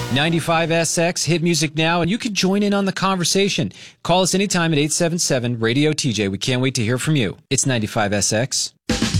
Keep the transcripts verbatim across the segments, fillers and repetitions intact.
ninety-five S X, hit music now, and you can join in on the conversation. Call us anytime at eight seven seven, radio T J. We can't wait to hear from you. It's ninety-five S X.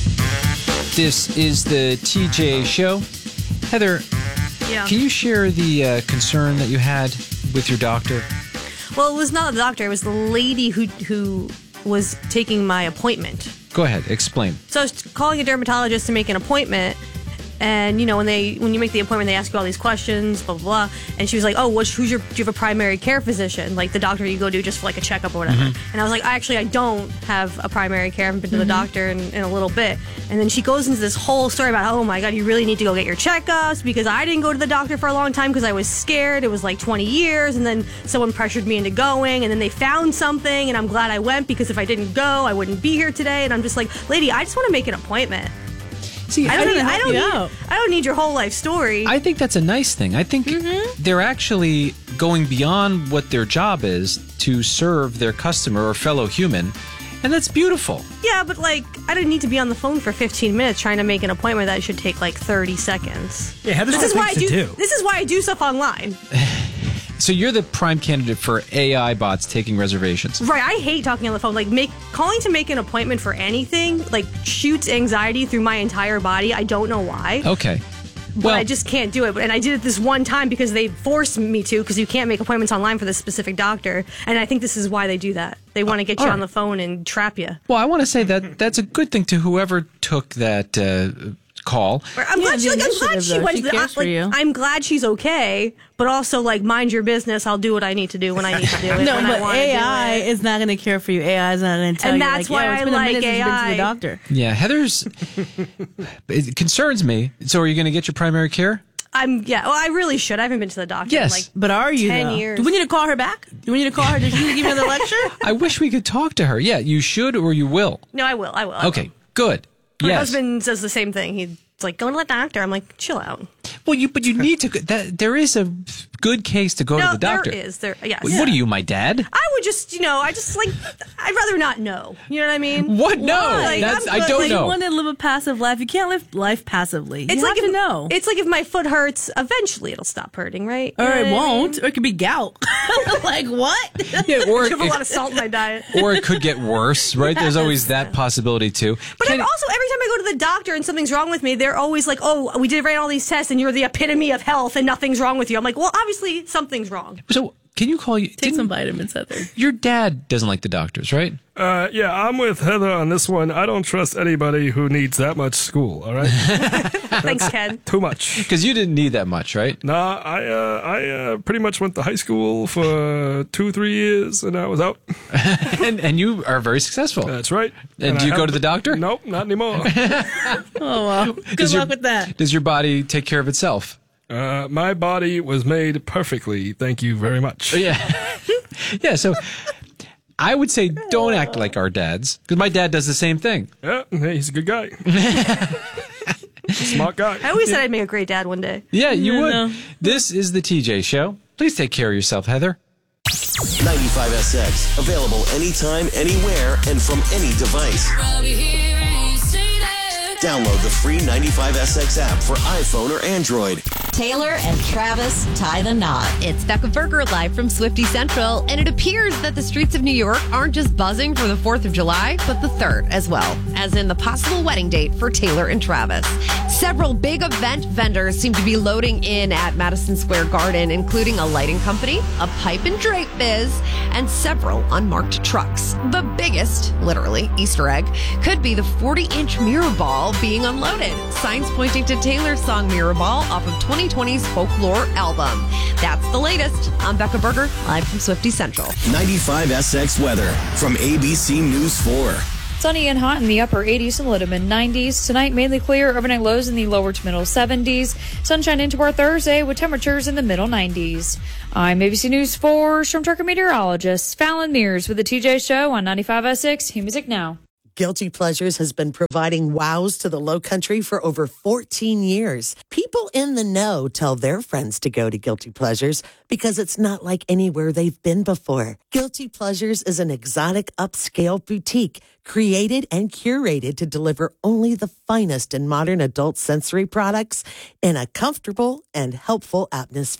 This is the T J Show. Heather, yeah. Can you share the uh, concern that you had with your doctor? Well, it was not the doctor. It was the lady who who was taking my appointment. Go ahead. Explain. So I was calling a dermatologist to make an appointment. And, you know, when they when you make the appointment, they ask you all these questions, blah, blah, blah. And she was like, oh, what's, who's your, do you have a primary care physician? Like the doctor you go to just for like a checkup or whatever. Mm-hmm. And I was like, actually, I don't have a primary care. I haven't been to the mm-hmm. doctor in, in a little bit. And then she goes into this whole story about, oh, my God, you really need to go get your checkups because I didn't go to the doctor for a long time because I was scared. It was like twenty years. And then someone pressured me into going. And then they found something. And I'm glad I went because if I didn't go, I wouldn't be here today. And I'm just like, lady, I just want to make an appointment. See, I don't, need, I, don't need, out. I don't need your whole life story. I think that's a nice thing. I think mm-hmm. they're actually going beyond what their job is to serve their customer or fellow human, and that's beautiful. Yeah, but like, I don't need to be on the phone for fifteen minutes trying to make an appointment that should take like thirty seconds. Yeah, Heather's this is why I do, do. This is why I do stuff online. So you're the prime candidate for A I bots taking reservations. Right. I hate talking on the phone. Like, make calling to make an appointment for anything, like, shoots anxiety through my entire body. I don't know why. Okay. But well, I just can't do it. And I did it this one time because they forced me to, because you can't make appointments online for this specific doctor. And I think this is why they do that. They want to get you right. on the phone and trap you. Well, I want to say that that's a good thing to whoever took that uh, call. I'm glad, yeah, she, like, I'm glad she though. went She to the, cares for like, you. I'm glad she's okay, but also, like, mind your business. I'll do what I need to do when I need to do it. No, when but I A I do it. is not going to care for you. A I is not going to tell And you. that's like, why yeah, it's I been like a minute since you've been to A I. the doctor. Yeah, Heather's... it concerns me. So are you going to get your primary care? I'm, yeah, well, I really should. I haven't been to the doctor Yes. in, like, But are you, ten though? years. Do we need to call her back? Do we need to call her? Did she give you the lecture? I wish we could talk to her. Yeah, you should or you will. No, I will. I will. I Okay, will. good. My yes. husband says the same thing. He's like, go to the doctor. I'm like, chill out. Well, you but you need to. That there is a good case to go no, to the doctor. there is. There, yes. What, what are you, my dad? I would just, you know, I just like, I'd rather not know. You know what I mean? What? No, Like, that's I'm I good. don't Like, know. You want to live a passive life. You can't live life passively. You It's have like to if, know. It's like if my foot hurts, eventually it'll stop hurting, right? Or You know it what I won't. mean? Or it could be gout. Like, what? Yeah, or I have a it, lot of salt in my diet. or it could get worse, right? There's always that possibility too. But Can- I'm also, every time I go to the doctor and something's wrong with me, they're always like, oh, we did ran all these tests and you're the epitome of health and nothing's wrong with you. I'm like, well, obviously something's wrong. so can you call you? Take didn't- some vitamins, Heather. Your dad doesn't like the doctors, right? Uh, yeah, I'm with Heather on this one. I don't trust anybody who needs that much school, all right? Thanks, Ken. Too much. Because you didn't need that much, right? Nah, I uh, I uh, pretty much went to high school for two, three years, and I was out. and and you are very successful. That's right. And do I you go have- to the doctor? Nope, not anymore. Oh, well. Good Does luck your- with that. Does your body take care of itself? uh, my body was made perfectly. Thank you very much. Yeah. Yeah, so I would say don't act like our dads, because my dad does the same thing. Yeah, hey, he's a good guy. Smart guy. I always said I'd make a great dad one day. Yeah, you Yeah, would. no. This is the T J Show. Please take care of yourself, Heather. ninety-five S X. Available anytime, anywhere, and from any device. Download the free ninety-five S X app for iPhone or Android. Taylor and Travis tie the knot. It's Becca Berger live from Swifty Central, and it appears that the streets of New York aren't just buzzing for the fourth of July, but the third as well, as in the possible wedding date for Taylor and Travis. Several big event vendors seem to be loading in at Madison Square Garden, including a lighting company, a pipe and drape biz, and several unmarked trucks. The biggest, literally, Easter egg, could be the forty-inch mirror ball being unloaded. Signs pointing to Taylor's song Mirror Ball off of twenty twenty's Folklore album. That's the latest. I'm Becca Berger, live from Swifty Central. ninety-five S X weather from A B C News four. Sunny and hot in the upper eighties and low to mid nineties. Tonight, mainly clear. Overnight lows in the lower to middle seventies. Sunshine into our Thursday with temperatures in the middle nineties. I'm A B C News four Storm Tracker meteorologist Fallon Mears with the T J Show on ninety-five point six. Hit music now. Guilty Pleasures has been providing wows to the Low Country for over fourteen years. People in the know tell their friends to go to Guilty Pleasures because it's not like anywhere they've been before. Guilty Pleasures is an exotic upscale boutique created and curated to deliver only the finest in modern adult sensory products in a comfortable and helpful atmosphere.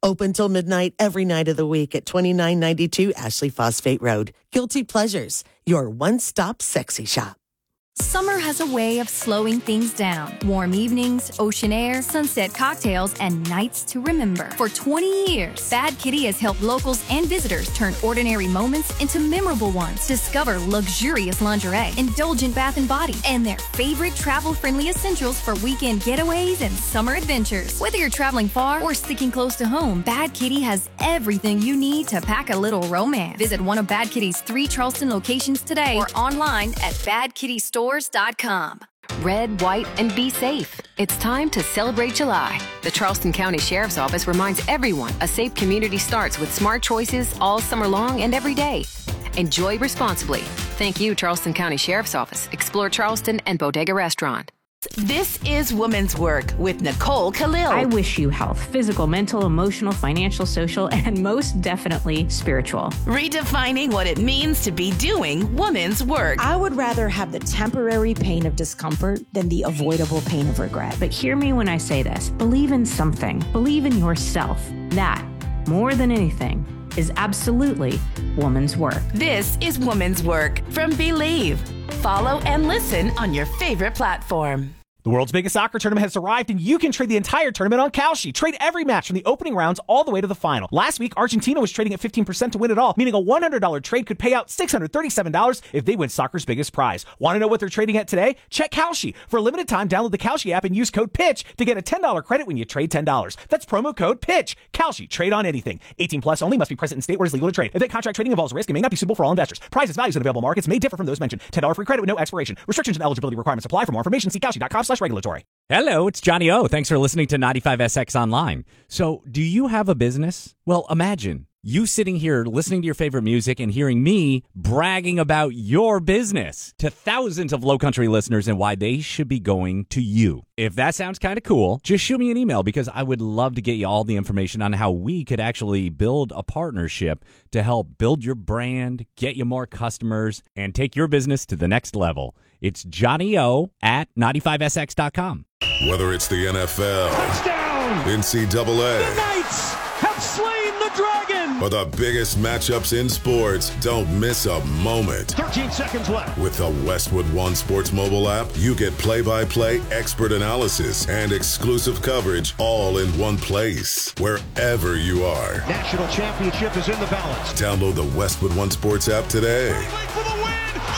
Open till midnight every night of the week at twenty-nine ninety-two Ashley Phosphate Road. Guilty Pleasures, your one-stop sexy shop. Summer has a way of slowing things down. Warm evenings, ocean air, sunset cocktails, and nights to remember. For twenty years, Bad Kitty has helped locals and visitors turn ordinary moments into memorable ones. Discover luxurious lingerie, indulgent bath and body, and their favorite travel-friendly essentials for weekend getaways and summer adventures. Whether you're traveling far or sticking close to home, Bad Kitty has everything you need to pack a little romance. Visit one of Bad Kitty's three Charleston locations today or online at bad kitty stores dot com. Red, white, and be safe. It's time to celebrate July. The Charleston County Sheriff's Office reminds everyone a safe community starts with smart choices all summer long and every day. Enjoy responsibly. Thank you, Charleston County Sheriff's Office, Explore Charleston, and Bodega Restaurant. This is Women's Work with Nicole Khalil. I wish you health, physical, mental, emotional, financial, social, and most definitely spiritual. Redefining what it means to be doing women's work. I would rather have the temporary pain of discomfort than the avoidable pain of regret. But hear me when I say this. Believe in something. Believe in yourself. That, more than anything, is absolutely woman's work. This is Woman's Work from Believe. Follow and listen on your favorite platform. The world's biggest soccer tournament has arrived, and you can trade the entire tournament on Kalshi. Trade every match from the opening rounds all the way to the final. Last week, Argentina was trading at fifteen percent to win it all, meaning a one hundred dollars trade could pay out six hundred thirty-seven dollars if they win soccer's biggest prize. Want to know what they're trading at today? Check Kalshi. For a limited time, download the Kalshi app and use code PITCH to get a ten dollars credit when you trade ten dollars. That's promo code PITCH. Kalshi. Trade on anything. eighteen plus only. Must be present in state where it's legal to trade. Event contract trading involves risk and may not be suitable for all investors. Prices, values, and available markets may differ from those mentioned. ten dollars free credit with no expiration. Restrictions and eligibility requirements apply. For more information, see kalshi dot com slash regulatory. Hello, it's Johnny O. Thanks for listening to ninety-five S X Online. So, do you have a business? Well, imagine you sitting here listening to your favorite music and hearing me bragging about your business to thousands of Low Country listeners and why they should be going to you. If that sounds kind of cool, just shoot me an email because I would love to get you all the information on how we could actually build a partnership to help build your brand, get you more customers, and take your business to the next level. It's Johnny O at ninety-five S X dot com. Whether it's the N F L, touchdown, N C double A, the Knights have slain the dragon, or the biggest matchups in sports, don't miss a moment. thirteen seconds left. With the Westwood One Sports mobile app, you get play-by-play expert analysis and exclusive coverage all in one place, wherever you are. National championship is in the balance. Download the Westwood One Sports app today. For the win.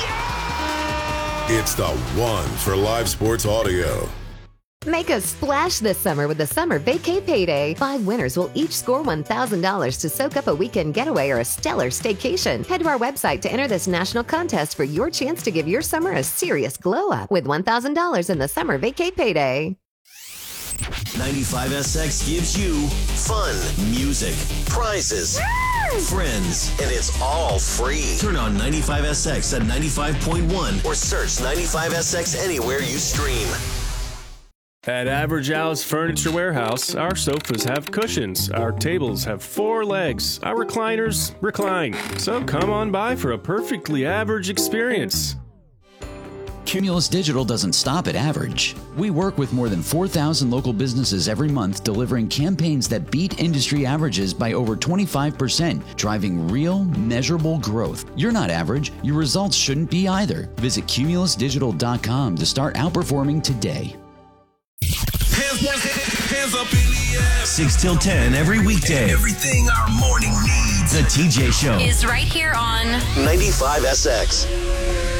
It's the one for live sports audio. Make a splash this summer with the Summer Vacay Payday. Five winners will each score one thousand dollars to soak up a weekend getaway or a stellar staycation. Head to our website to enter this national contest for your chance to give your summer a serious glow up with one thousand dollars in the Summer Vacay Payday. ninety-five S X gives you fun, music, prizes, friends, and it's all free. Turn on ninety-five S X at ninety-five point one or search ninety-five S X anywhere you stream. At Average Al's Furniture Warehouse, our sofas have cushions, our tables have four legs, our recliners recline. So come on by for a perfectly average experience. Cumulus Digital doesn't stop at average. We work with more than four thousand local businesses every month, delivering campaigns that beat industry averages by over twenty-five percent, driving real, measurable growth. You're not average. Your results shouldn't be either. Visit cumulus digital dot com to start outperforming today. Hands up in the air. six till ten every weekday. Everything our morning needs. The T J Show is right here on ninety-five S X.